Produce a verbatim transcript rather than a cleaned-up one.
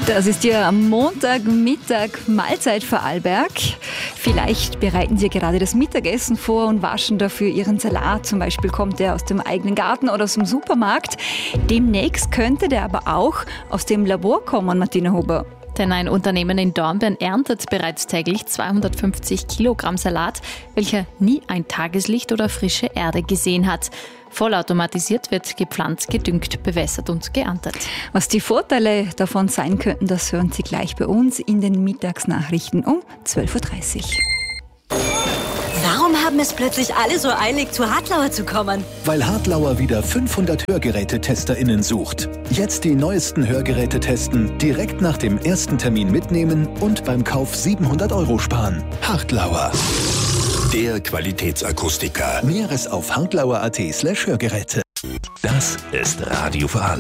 Das ist Ihr Montagmittag Mahlzeit Vorarlberg. Vielleicht bereiten Sie gerade das Mittagessen vor und waschen dafür Ihren Salat. Zum Beispiel kommt der aus dem eigenen Garten oder aus dem Supermarkt. Demnächst könnte der aber auch aus dem Labor kommen, Martina Huber. Denn ein Unternehmen in Dornbirn erntet bereits täglich zweihundertfünfzig Kilogramm Salat, welcher nie ein Tageslicht oder frische Erde gesehen hat. Vollautomatisiert wird gepflanzt, gedüngt, bewässert und geerntet. Was die Vorteile davon sein könnten, das hören Sie gleich bei uns in den Mittagsnachrichten um zwölf Uhr dreißig. Warum haben es plötzlich alle so eilig, zu Hartlauer zu kommen? Weil Hartlauer wieder fünfhundert Hörgerätetesterinnen sucht. Jetzt die neuesten Hörgeräte testen, direkt nach dem ersten Termin mitnehmen und beim Kauf siebenhundert Euro sparen. Hartlauer. Der Qualitätsakustiker. Näheres auf hartlauer punkt at slash Hörgeräte. Das ist Radio Vorarlberg.